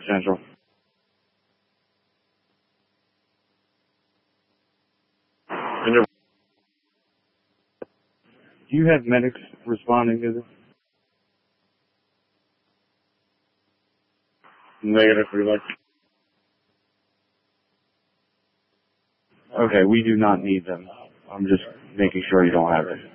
Central. Do you have medics responding to this? Negative, relax. Okay, we do not need them. I'm just making sure you don't have it.